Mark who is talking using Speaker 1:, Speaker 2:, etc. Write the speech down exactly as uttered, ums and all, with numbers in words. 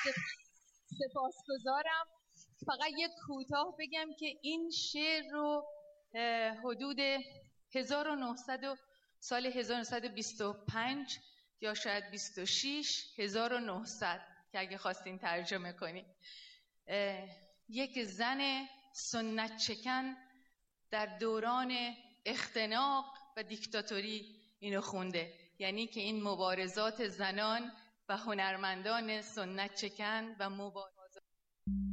Speaker 1: سپاسگزارم. فقط یک کوتاه بگم که این شعر رو حدود هزار و نهصد و سال هزار و نهصد و بیست و پنج یا شاید بیست و شش هزار و نهصد که اگه خواستین ترجمه کنید، یک زن سنت چکن در دوران اختناق و دیکتاتوری اینو خونده. یعنی که این مبارزات زنان و هنرمندان سنت چکن و مبارزات